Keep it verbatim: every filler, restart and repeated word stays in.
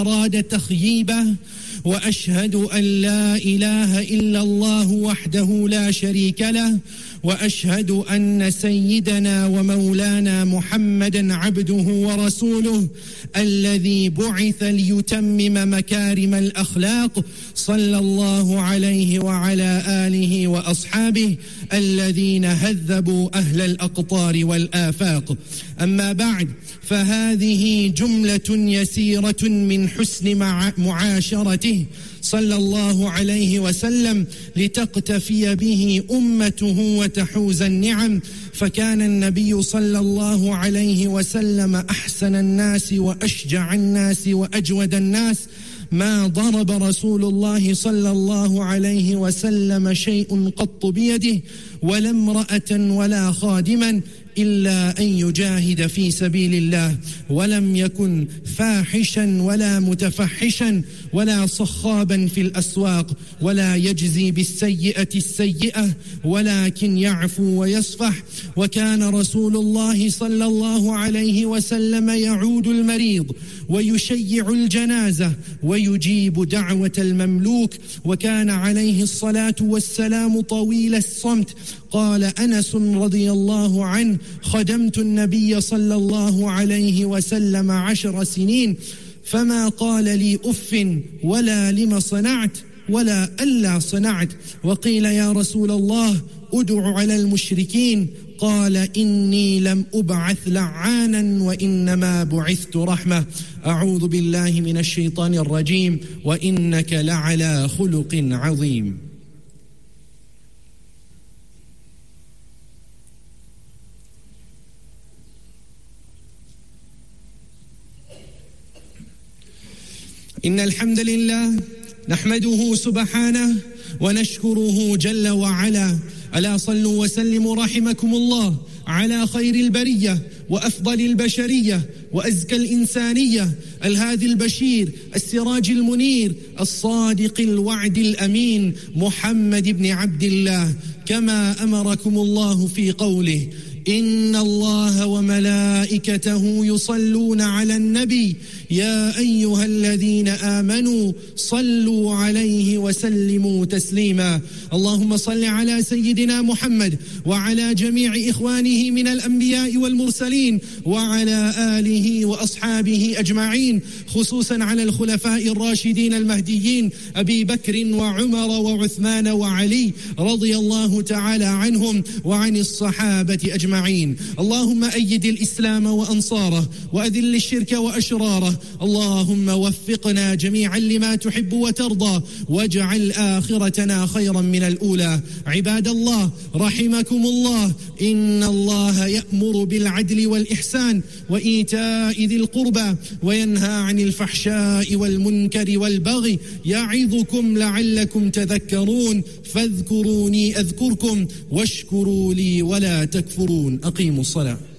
أراد تخييبه، وأشهد أن لا إله إلا الله وحده لا شريك له، وأشهد أن سيدنا ومولانا محمدًا عبده ورسوله الذي بعث ليتمم مكارم الأخلاق، صلى الله عليه وعلى آله وأصحابه الذين هذبوا أهل الأقطار والآفاق. أما بعد، فهذه جملة يسيرة من حسن معاشرته صلى الله عليه وسلم لتقتفي به أمته وتحوز النعم. فكان النبي صلى الله عليه وسلم أحسن الناس وأشجع الناس وأجود الناس. ما ضرب رسول الله صلى الله عليه وسلم شيء قط بيده، ولا امرأة ولا خادما، إلا أن يجاهد في سبيل الله، ولم يكن فاحشا ولا متفحشا ولا صخابا في الأسواق، ولا يجزي بالسيئة السيئة، ولكن يعفو ويصفح. وكان رسول الله صلى الله عليه وسلم يعود المريض ويشيع الجنازة ويجيب دعوة المملوك، وكان عليه الصلاة والسلام طويل الصمت. قال أنس رضي الله عنه: خدمت النبي صلى الله عليه وسلم عشر سنين فما قال لي أف ولا لم صنعت ولا ألا صنعت. وقيل: يا رسول الله أدع على المشركين. قال: إني لم أبعث لعانا وإنما بعثت رحمة. أعوذ بالله من الشيطان الرجيم، وإنك لعلى خلق عظيم. إن الحمد لله نحمده سبحانه ونشكره جل وعلا. ألا صلوا وسلموا رحمكم الله على خير البرية وأفضل البشرية وأزكى الإنسانية، الهادي البشير السراج المنير الصادق الوعد الأمين، محمد بن عبد الله، كما أمركم الله في قوله: إن الله وملائكته يصلون على النبي يا أيها الذين آمنوا صلوا عليه وسلموا تسليما. اللهم صل على سيدنا محمد وعلى جميع إخوانه من الأنبياء والمرسلين وعلى آله وأصحابه أجمعين، خصوصا على الخلفاء الراشدين المهديين أبي بكر وعمر وعثمان وعلي رضي الله تعالى عنهم وعن الصحابة أجمعين. اللهم أيد الإسلام وأنصاره وأذل الشرك وأشراره. اللهم وفقنا جميعا لما تحب وترضى، واجعل آخرتنا خيرا من الأولى. عباد الله رحمكم الله، إن الله يأمر بالعدل والإحسان وإيتاء ذي القربى وينهى عن الفحشاء والمنكر والبغي، يعظكم لعلكم تذكرون. فاذكروني أذكركم واشكروا لي ولا تكفرون. أقيموا الصلاة.